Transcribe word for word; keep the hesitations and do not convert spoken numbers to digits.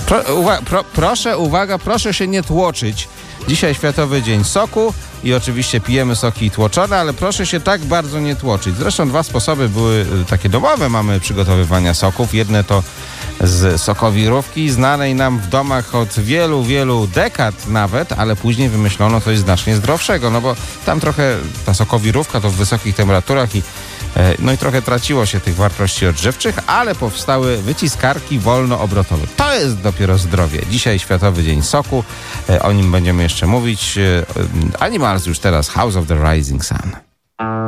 Pro, uwa- pro, proszę, uwaga, proszę się nie tłoczyć. Dzisiaj Światowy Dzień Soku i oczywiście pijemy soki tłoczone, ale proszę się tak bardzo nie tłoczyć. Zresztą dwa sposoby były takie domowe mamy przygotowywania soków. Jedne to z sokowirówki, znanej nam w domach od wielu, wielu dekad nawet, ale później wymyślono coś znacznie zdrowszego, no bo tam trochę ta sokowirówka to w wysokich temperaturach i no i trochę traciło się tych wartości odżywczych, ale powstały wyciskarki wolnoobrotowe. To jest dopiero zdrowie. Dzisiaj Światowy Dzień Soku. O nim będziemy jeszcze mówić. Animals już teraz. House of the Rising Sun.